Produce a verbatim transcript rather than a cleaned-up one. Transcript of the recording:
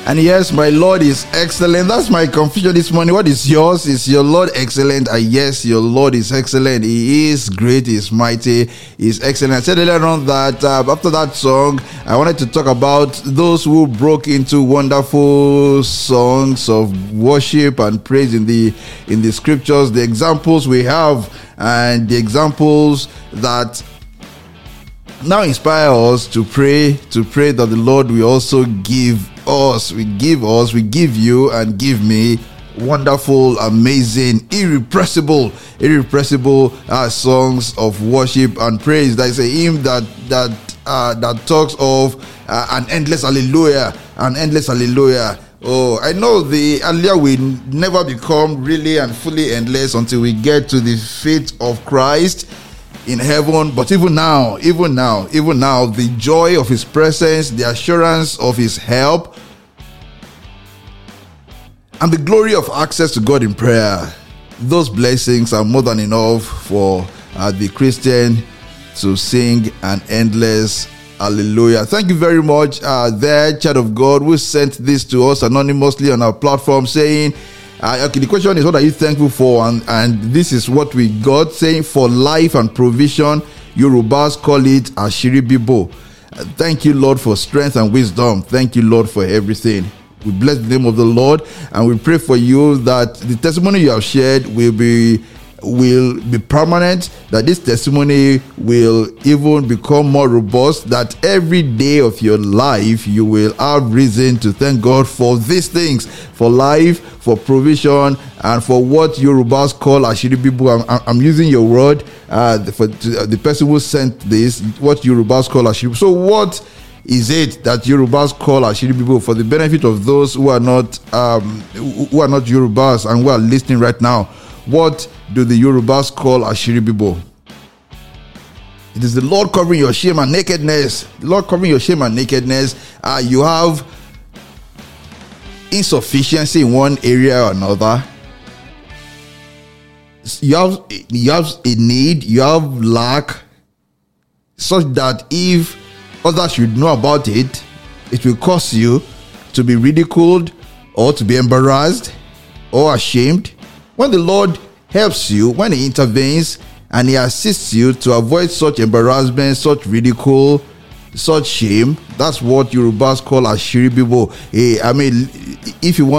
And yes, my Lord is excellent. That's my confusion this morning. What is yours? Is your Lord excellent? And yes, your Lord is excellent. He is great. He is mighty. He is excellent. I said earlier on that uh, after that song, I wanted to talk about those who broke into wonderful songs of worship and praise in the in the scriptures, the examples we have, and the examples that now inspire us to pray, to pray that the Lord will also give us, we give us, we give you and give me wonderful, amazing, irrepressible, irrepressible uh, songs of worship and praise. There is a hymn that that uh, that talks of uh, an endless hallelujah, an endless hallelujah. Oh, I know the hallelujah will never become really and fully endless until we get to the feet of Christ in heaven. But even now, even now, even now, the joy of his presence, the assurance of his help, and the glory of access to God in prayer, those blessings are more than enough for uh, the Christian to sing an endless hallelujah. Thank you very much, uh, there, child of God, who sent this to us anonymously on our platform, saying, Uh, okay, the question is, what are you thankful for? And, and this is what we got, saying, for life and provision, Yorubas call it Ashiri Bibo. Uh, thank you, Lord, for strength and wisdom. Thank you, Lord, for everything. We bless the name of the Lord, and we pray for you that the testimony you have shared will be will be permanent, that this testimony will even become more robust, that every day of your life you will have reason to thank God for these things, for life, for provision, and for what Yorubas call Ashiri Bibo. I'm, I'm using your word uh, for uh, the person who sent this, what Yorubas call Ashiri Bibo. So what is it that Yorubas call Ashiri Bibo, for the benefit of those who are not um, who are not Yorubas and who are listening right now? What do the Yorubas call Ashiri Bibo? It is the Lord covering your shame and nakedness. The Lord covering your shame and nakedness. Uh, you have insufficiency in one area or another. You have, you have a need, you have lack, such that if others should know about it, it will cause you to be ridiculed or to be embarrassed or ashamed. When the Lord helps you, when he intervenes and he assists you to avoid such embarrassment, such ridicule, such shame, that's what Yorubas call Ashiri Bibo. Hey, I mean, if you want